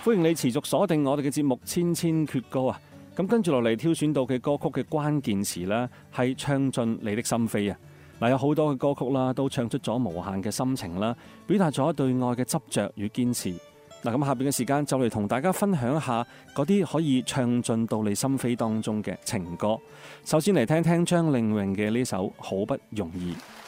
歡迎你持續鎖定我哋嘅節目《千千闕歌》啊！咁跟住落嚟挑選到嘅歌曲嘅關鍵詞呢，係唱進你的心扉啊！嗱，有好多嘅歌曲啦，都唱出咗無限嘅心情啦，表達咗對愛嘅執着與堅持。嗱，咁下邊嘅時間就嚟同大家分享一下嗰啲可以唱進到你心扉當中嘅情歌。首先嚟聽聽張靚穎嘅呢首《好不容易》。